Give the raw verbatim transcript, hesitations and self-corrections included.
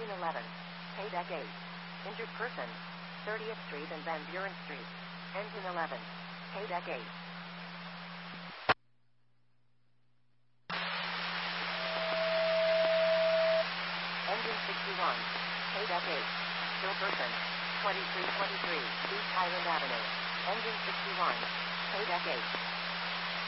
Engine eleven. Paydeck eight. Injured person. thirtieth Street and Van Buren Street. Engine eleven. Paydeck eight. Engine sixty-one. Paydeck eight. Still person. twenty-three twenty-three. East Highland Avenue. Engine sixty-one. Paydeck eight.